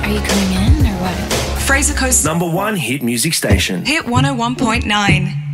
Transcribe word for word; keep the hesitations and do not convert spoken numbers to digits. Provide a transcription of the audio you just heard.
Are you coming in or what? Fraser Coast Number one hit music station. Hit one oh one point nine.